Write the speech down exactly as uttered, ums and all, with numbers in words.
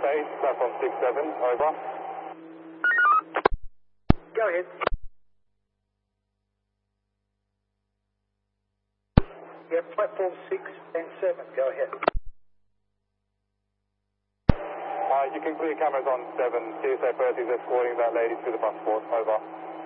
eight, platform six seven, over. Go ahead. Yeah, platform six and seven, go ahead. Uh, you can clear cameras on seven. C S A thirty is escorting that lady to the bus port, over.